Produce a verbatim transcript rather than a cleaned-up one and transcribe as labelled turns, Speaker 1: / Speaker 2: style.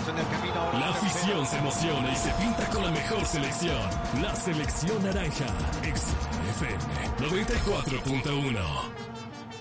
Speaker 1: Estamos en el camino ahora.
Speaker 2: La afición se emociona y se pinta con la mejor selección. La selección naranja. X F M noventa y cuatro punto uno.